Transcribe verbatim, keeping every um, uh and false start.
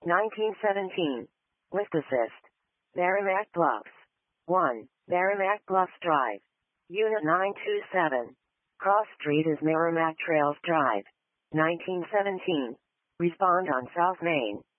nineteen seventeen. Lift assist. Merrimack Bluffs. one. Merrimack Bluffs Drive. Unit nine two seven. Cross Street is Merrimack Trails Drive. nineteen seventeen. Respond on South Main.